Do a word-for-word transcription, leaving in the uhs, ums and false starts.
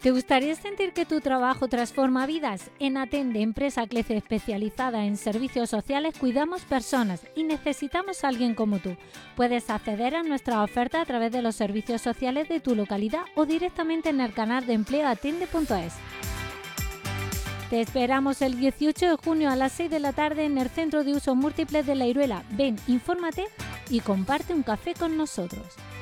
¿Te gustaría sentir que tu trabajo transforma vidas? En Atende, empresa CLECE especializada en servicios sociales, cuidamos personas y necesitamos a alguien como tú. Puedes acceder a nuestra oferta a través de los servicios sociales de tu localidad o directamente en el canal de empleo atende punto es. Te esperamos el dieciocho de junio a las seis de la tarde en el Centro de Usos Múltiples de La Iruela. Ven, infórmate y comparte un café con nosotros.